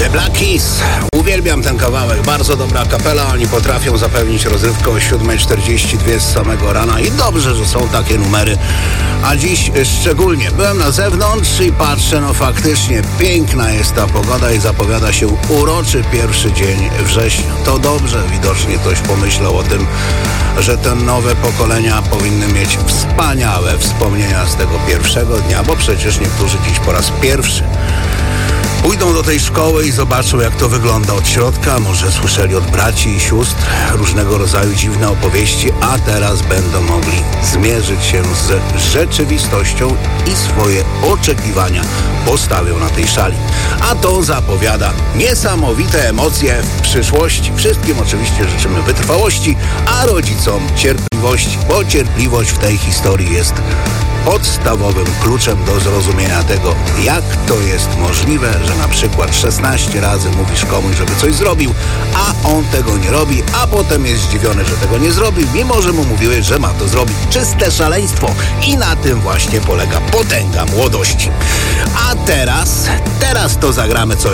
The Black Keys. Uwielbiam ten kawałek. Bardzo dobra kapela. Oni potrafią zapewnić rozrywkę o 7:42 z samego rana i dobrze, że są takie numery. A dziś szczególnie. Byłem na zewnątrz i patrzę, no faktycznie piękna jest ta pogoda i zapowiada się uroczy pierwszy dzień września. To dobrze, widocznie ktoś pomyślał o tym, że te nowe pokolenia powinny mieć wspaniałe wspomnienia z tego pierwszego dnia, bo przecież niektórzy dziś po raz pierwszy pójdą do tej szkoły i zobaczą, jak to wygląda od środka. Może słyszeli od braci i sióstr różnego rodzaju dziwne opowieści, a teraz będą mogli zmierzyć się z rzeczywistością i swoje oczekiwania postawią na tej szali. A to zapowiada niesamowite emocje w przyszłości. Wszystkim oczywiście życzymy wytrwałości, a rodzicom cierpliwości, bo cierpliwość w tej historii jest podstawowym kluczem do zrozumienia tego, jak to jest możliwe, że na przykład 16 razy mówisz komuś, żeby coś zrobił, a on tego nie robi, a potem jest zdziwiony, że tego nie zrobił, mimo że mu mówiłeś, że ma to zrobić. Czyste szaleństwo i na tym właśnie polega potęga młodości. A teraz to zagramy coś